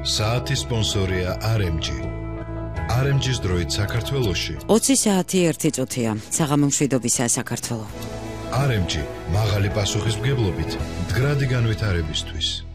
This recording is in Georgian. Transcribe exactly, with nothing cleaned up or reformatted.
საათის სპონსორია არ ემ ჯი. არ ემ ჯის დროით საქართველოში ოცი საათი ერთი წუთია. საღამო მშვიდობისაა საქართველო. არ ემ ჯი მაღალი პასუხისმგებლობით მდგრადი განვითარებისთვის.